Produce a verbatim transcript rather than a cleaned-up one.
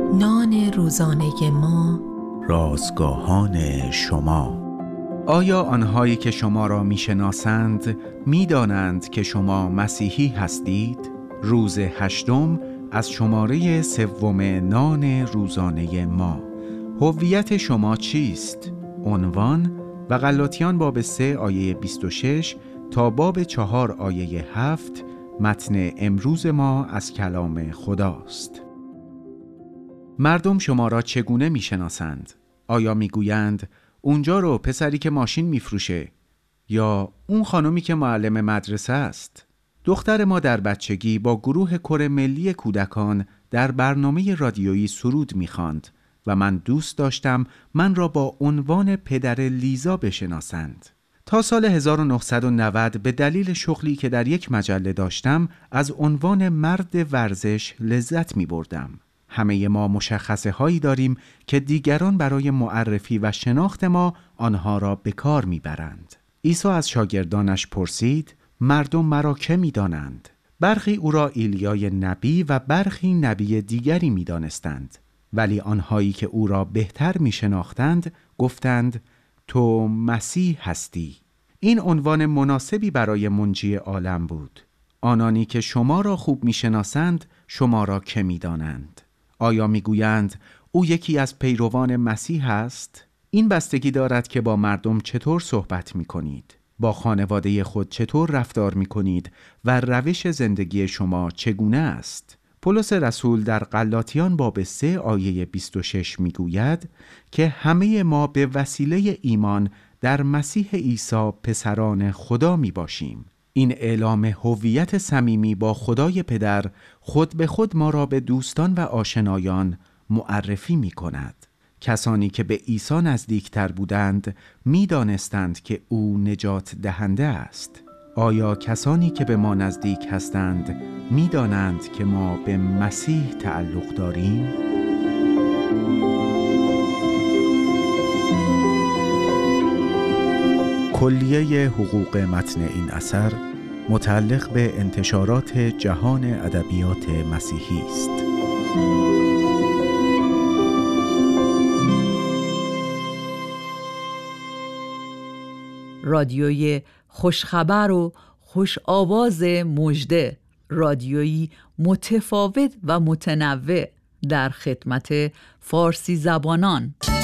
نان روزانه ما، رازگاهان شما. آیا آنهایی که شما را میشناسند میدانند که شما مسیحی هستید؟ روز هشتم از شماره سوم نان روزانه ما. هویت شما چیست؟ عنوان و غلاطیان باب سه آیه بیست و شش تا باب چهار آیه هفت. متن امروز ما از کلام خداست. مردم شما را چگونه میشناسند؟ آیا میگویند اونجا رو پسری که ماشین میفروشه، یا اون خانمی که معلم مدرسه است؟ دختر ما در بچگی با گروه کور ملی کودکان در برنامه رادیویی سرود میخواند و من دوست داشتم من را با عنوان پدر لیزا بشناسند. تا سال هزار و نهصد و نود به دلیل شغلی که در یک مجله داشتم از عنوان مرد ورزش لذت می بردم. همه ما مشخصه هایی داریم که دیگران برای معرفی و شناخت ما آنها را به کار می برند. عیسی از شاگردانش پرسید مردم مرا که می دانند؟ برخی او را ایلیای نبی و برخی نبی دیگری می دانستند. ولی آنهایی که او را بهتر می شناختند گفتند تو مسیح هستی. این عنوان مناسبی برای منجی عالم بود. آنانی که شما را خوب می شناسند شما را که می دانند؟ آیا می گویند او یکی از پیروان مسیح است؟ این بستگی دارد که با مردم چطور صحبت می کنید، با خانواده خود چطور رفتار می کنید و روش زندگی شما چگونه است. پولس رسول در غلاطیان باب سه آیه بیست و شش می گوید که همه ما به وسیله ایمان در مسیح عیسی پسران خدا می باشیم. این اعلام هویت صمیمی با خدای پدر خود به خود ما را به دوستان و آشنایان معرفی می کند. کسانی که به عیسی نزدیکتر بودند می دانستند که او نجات دهنده است. آیا کسانی که به ما نزدیک هستند می دانند که ما به مسیح تعلق داریم؟ کلیه حقوق متن این اثر متعلق به انتشارات جهان ادبیات مسیحی است. رادیوی خوشخبر و خوش آواز مژده، رادیویی متفاوت و متنوع در خدمت فارسی زبانان.